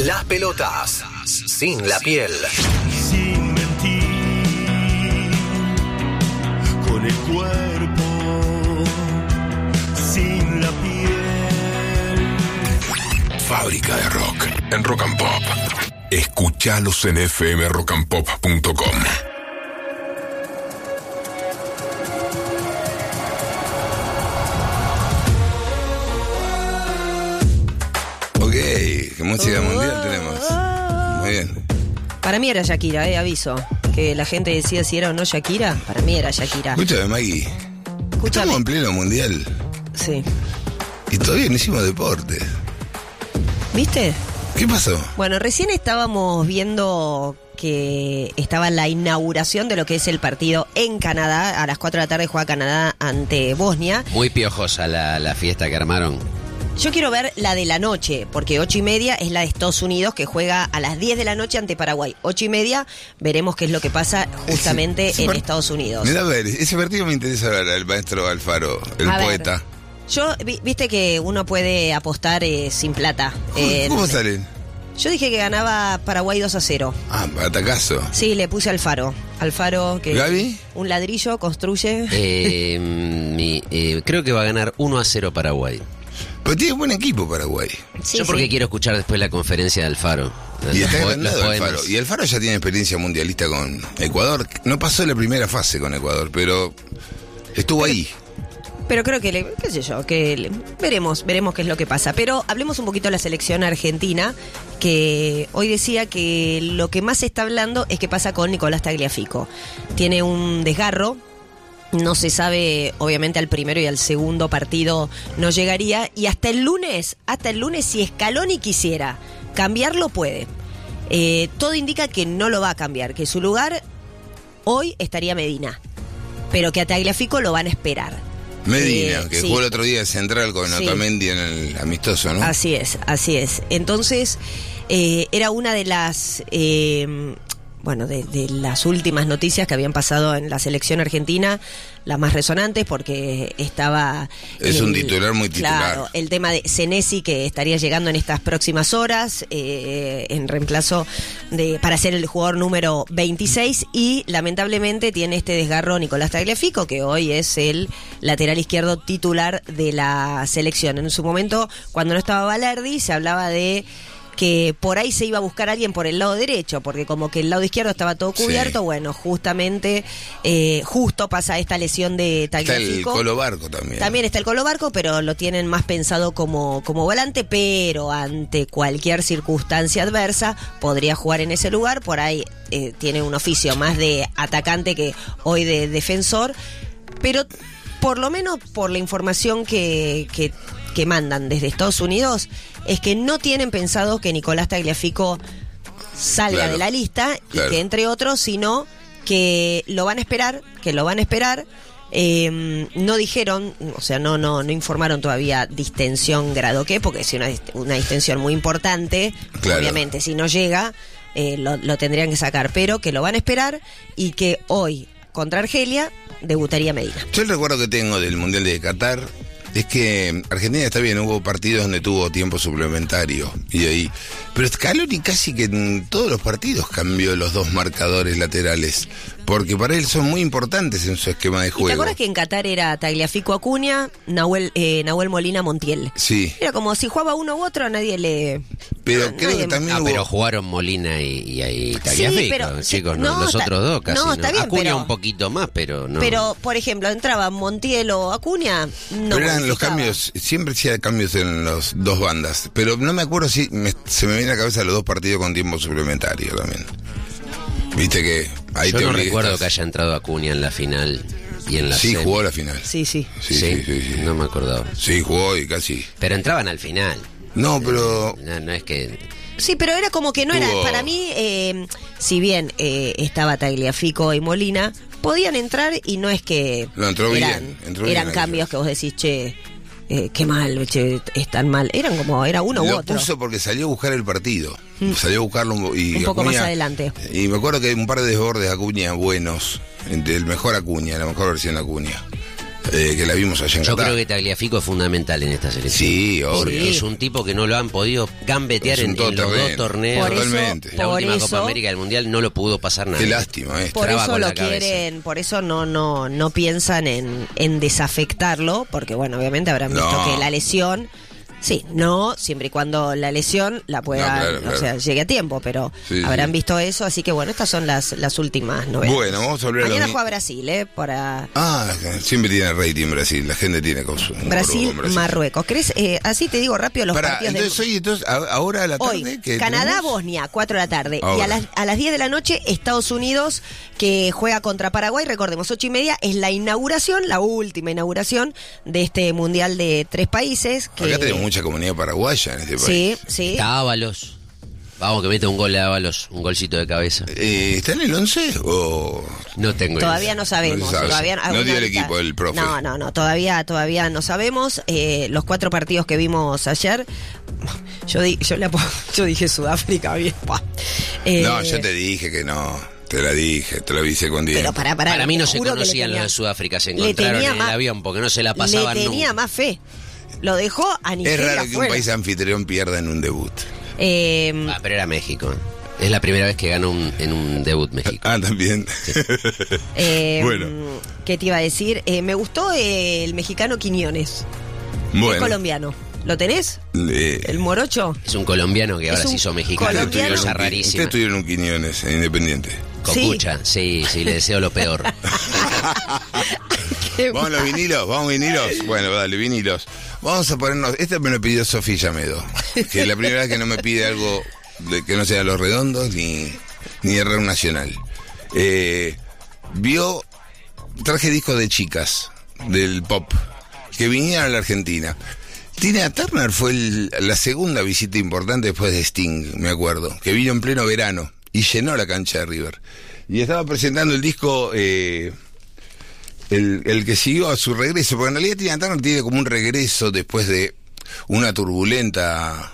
las pelotas, sin la piel. Sin mentir, con el cuerpo, sin la piel. Fábrica de rock en Rock and Pop. Escuchalos en fmrockandpop.com. Ok, ¿qué música mundial tenemos? Muy bien. Para mí era Shakira, aviso. Que la gente decía si era o no Shakira. Para mí era Shakira. Escúchame, Maggie. Escúchame. Estamos en pleno mundial Sí. y todavía no hicimos deporte. ¿Viste? ¿Qué pasó? Bueno, recién estábamos viendo que estaba la inauguración de lo que es el partido en Canadá. A las 4 de la tarde juega Canadá ante Bosnia. Muy piojosa la fiesta que armaron. Yo quiero ver la de la noche, porque 8:30 es la de Estados Unidos, que juega a las 10 de la noche ante Paraguay. 8:30, veremos qué es lo que pasa justamente en Estados Unidos. Mira, a ver, ese partido me interesa ver al maestro Alfaro, el A ver, poeta. Yo, viste que uno puede apostar sin plata. ¿Cómo salen? Yo dije que ganaba Paraguay 2-0. Ah, atacazo. Sí, le puse Alfaro. Alfaro, que ¿Gaby? un ladrillo construye. Creo que va a ganar 1-0 Paraguay. Pero tiene buen equipo Paraguay. Sí, Yo porque sí. quiero escuchar después la conferencia de Alfaro. Y está Los agrandado poemas. Alfaro. Y Alfaro ya tiene experiencia mundialista con Ecuador. No pasó la primera fase con Ecuador, pero estuvo ahí. Pero creo que, qué sé yo, veremos qué es lo que pasa. Pero hablemos un poquito de la selección argentina, que hoy decía que lo que más se está hablando es qué pasa con Nicolás Tagliafico. Tiene un desgarro. No se sabe, obviamente al primero y al segundo partido no llegaría. Y hasta el lunes, si Scaloni quisiera cambiarlo, puede. Todo indica que no lo va a cambiar, que su lugar hoy estaría Medina, pero que a Tagliafico lo van a esperar. Medina, que sí. jugó el otro día de central con Sí. Otamendi en el amistoso, ¿no? Así es. Entonces, era una de las... de las últimas noticias que habían pasado en la selección argentina, las más resonantes, porque estaba... Es un titular muy titular. Claro, el tema de Senesi, que estaría llegando en estas próximas horas, en reemplazo para ser el jugador número 26, y lamentablemente tiene este desgarro Nicolás Tagliafico, que hoy es el lateral izquierdo titular de la selección. En su momento, cuando no estaba Balerdi, se hablaba de que por ahí se iba a buscar a alguien por el lado derecho, porque como que el lado izquierdo estaba todo cubierto. Sí. Bueno, justamente, justo pasa esta lesión de Tagliafico. Está el Colo Barco también. También está el Colo Barco, pero lo tienen más pensado como volante, pero ante cualquier circunstancia adversa podría jugar en ese lugar. Por ahí tiene un oficio más de atacante que hoy de defensor, pero por lo menos por la información que mandan desde Estados Unidos, es que no tienen pensado que Nicolás Tagliafico salga de la lista y que entre otros, sino que lo van a esperar, no dijeron, o sea, no informaron todavía distensión grado qué, porque es una distensión muy importante, obviamente si no llega lo tendrían que sacar, pero que lo van a esperar y que hoy contra Argelia debutaría Medina. Yo el recuerdo que tengo del Mundial de Qatar es que Argentina, está bien, hubo partidos donde tuvo tiempo suplementario y ahí, pero Scaloni casi que en todos los partidos cambió los dos marcadores laterales, porque para él son muy importantes en su esquema de juego. ¿Te acuerdas que en Qatar era Tagliafico, Acuña, Nahuel Molina, Montiel? Sí. Era como si jugaba uno u otro, a nadie le... Pero creo que también hubo... pero jugaron Molina y Tagliafico, sí, pero, chicos, los otros dos casi. No, está bien, Acuña pero, un poquito más, pero no. Pero, por ejemplo, entraba Montiel o Acuña, no. Pero eran los cambios, siempre hacía cambios en las dos bandas, pero no me acuerdo si se me viene a la cabeza los dos partidos con tiempo suplementario también. Viste que ahí yo te no recuerdo estás... que haya entrado Acuña en la final y en la Sí, semi. jugó la final. Sí. No me acordaba. Sí, jugó y casi. Pero entraban al final. No, pero... No es que... Sí, pero era como que no era... Para mí, si bien estaba Tagliafico y Molina, podían entrar y no es que... No, entró eran bien cambios que vos decís, che... qué mal, che, es tan mal. Era uno u otro. Lo puso porque salió a buscar el partido. Salió a buscarlo y un poco Acuña, más adelante. Y me acuerdo que hay un par de desbordes de Acuña buenos. El mejor Acuña, la mejor versión de Acuña. que la vimos allá en Yo Qatar. creo que Tagliafico es fundamental en esta selección. Sí, obvio. Porque es un tipo que no lo han podido gambetear Es un en los dos todoterreno. torneos. Por eso- Totalmente. La por última eso- Copa América del Mundial no lo pudo pasar nada. Qué lástima esto. Por Traba eso con lo la cabeza. quieren, por eso no piensan en desafectarlo, porque bueno, obviamente habrán visto No. que la lesión, sí, no, siempre y cuando la lesión la pueda, No, claro. o sea, llegue a tiempo, pero Sí, habrán sí. visto eso, así que bueno, estas son las últimas novedades. Bueno, vamos a hablar de Mañana los- juega Brasil, para Siempre tiene rating Brasil. La gente tiene con su Brasil, con Marruecos. ¿Crees? Así te digo rápido los Pará, partidos entonces, ahora a la tarde Hoy, que Canadá, tenemos? Bosnia, 4 de la tarde. Ahora. Y a las 10 de la noche, Estados Unidos, que juega contra Paraguay. Recordemos, 8:30 es la inauguración, la última inauguración de este Mundial de 3 países. Que... Acá tenemos mucha comunidad paraguaya en este país. Sí, sí. Está Ábalos. Vamos que mete un gol de Ábalos, un golcito de cabeza. ¿Está en el 11 o...? No tengo Todavía idea. no sabemos. No se sabe. Todavía, No dio el equipo el profe. No, todavía no sabemos. Los 4 partidos que vimos ayer, yo dije Sudáfrica, bien. No, yo te dije que no. Te la dije, te lo avisé con 10. Pero pará, Para mí no te se juro que le conocían tenía- los de Sudáfrica, se le encontraron tenía en el más- avión porque no se la pasaban Le tenía nunca. más fe. Lo dejó a Es Nigeria raro que un afuera. país anfitrión pierda en un debut. Pero era México. Es la primera vez que ganó en un debut México. También. Bueno. ¿Qué te iba a decir? Me gustó el mexicano Quiñones. Es Bueno. colombiano. ¿Lo tenés? ¿El morocho? Es un colombiano que Es ahora un se hizo mexicano. colombiano. Cosa Ustedes rarísima. tuvieron un Quiñones en Independiente. Cocucha, sí, le deseo lo peor. ¿Vamos a los vinilos? ¿Vamos vinilos? Bueno, dale, vinilos. Vamos a ponernos... Este me lo pidió Sofía Llamedo, que es la primera vez que no me pide algo que no sea Los Redondos ni de Rock Nacional. Traje discos de chicas del pop que vinieron a la Argentina. Tina Turner fue la segunda visita importante después de Sting, me acuerdo, que vino en pleno verano y llenó la cancha de River. Y estaba presentando el disco... El que siguió a su regreso, porque en realidad Tina Turner tiene como un regreso después de una turbulenta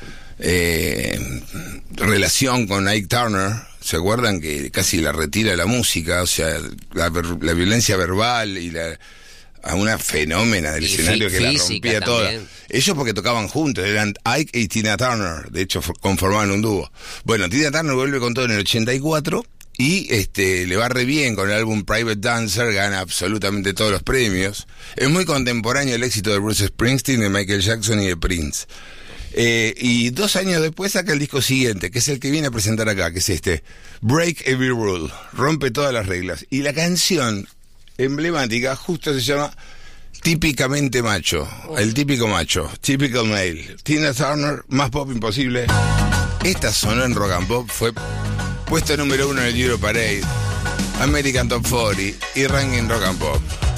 relación con Ike Turner. ¿Se acuerdan que casi la retira de la música? O sea, la violencia verbal y a una fenómena del Y escenario que la física rompía toda. también. Ellos porque tocaban juntos, eran Ike y Tina Turner, de hecho conformaban un dúo. Bueno, Tina Turner vuelve con todo en el 84 y le va re bien con el álbum Private Dancer, gana absolutamente todos los premios. Es muy contemporáneo el éxito de Bruce Springsteen, de Michael Jackson y de Prince. Y 2 años después saca el disco siguiente, que es el que viene a presentar acá, que es Break Every Rule, rompe todas las reglas. Y la canción emblemática justo se llama Típicamente Macho, el típico macho, Typical Male. Tina Turner, más pop imposible. Esta sonó en Rock and Pop, fue puesto número 1 en el Euro Parade, American Top 40 y ranking Rock and Pop.